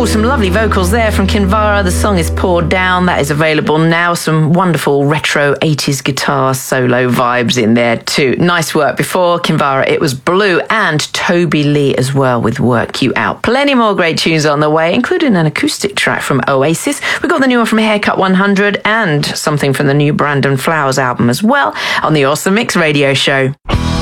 Oh, some lovely vocals there from Kinvara. The song is Poured Down. That is available now. Some wonderful retro 80s guitar solo vibes in there too. Nice work. Before Kinvara, it was Blue and Toby Lee as well with Work You Out. Plenty more great tunes on the way, including an acoustic track from Oasis. We've got the new one from Haircut 100 and something from the new Brandon Flowers album as well on the Awesome Mix Radio Show.